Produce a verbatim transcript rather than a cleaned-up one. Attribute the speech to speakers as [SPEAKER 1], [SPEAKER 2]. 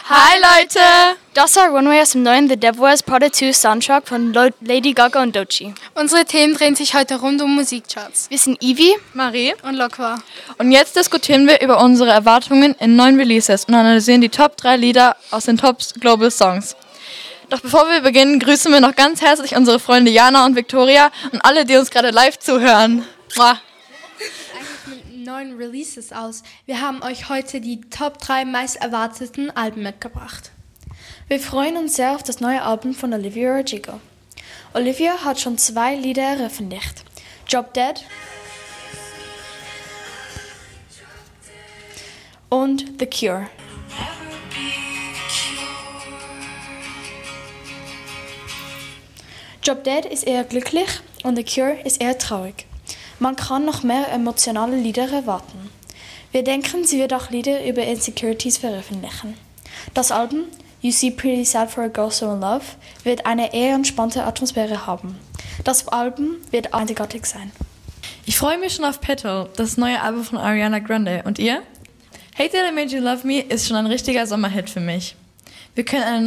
[SPEAKER 1] Hi Leute!
[SPEAKER 2] Das war Runway aus dem neuen The Devil Wears Prada zwei Soundtrack von Lady Gaga und Doechii.
[SPEAKER 1] Unsere Themen drehen sich heute rund um Musikcharts.
[SPEAKER 2] Wir sind Ivy,
[SPEAKER 1] Marie und Lokwa.
[SPEAKER 3] Und jetzt diskutieren wir über unsere Erwartungen in neuen Releases und analysieren die Top drei Lieder aus den Top Global Songs. Doch bevor wir beginnen, grüßen wir noch ganz herzlich unsere Freunde Jana und Victoria und alle, die uns gerade live zuhören. Mua.
[SPEAKER 4] Neuen Releases aus. Wir haben euch heute die Top drei meist erwarteten Alben mitgebracht.
[SPEAKER 2] Wir freuen uns sehr auf das neue Album von Olivia Rodrigo. Olivia hat schon zwei Lieder veröffentlicht. Drop Dead und The Cure. Drop Dead ist eher glücklich und The Cure ist eher traurig. Man kann noch mehr emotionale Lieder erwarten. Wir denken, sie wird auch Lieder über Insecurities veröffentlichen. Das Album You See Pretty Sad for a Girl So in Love wird eine eher entspannte Atmosphäre haben. Das Album wird einzigartig sein.
[SPEAKER 3] Ich freue mich schon auf Petal, das neue Album von Ariana Grande. Und ihr? Hate That I Made You Love Me ist schon ein richtiger Sommerhit für mich. Wir können eine